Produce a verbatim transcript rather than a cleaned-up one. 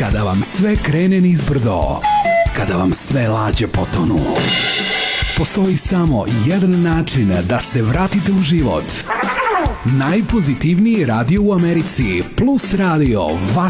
Kada vam sve krene nizbrdo, kada vam sve lađe potonu, postoji samo jedan način da se vratite u život. Najpozitivniji radio u Americi, Plus radio, vaš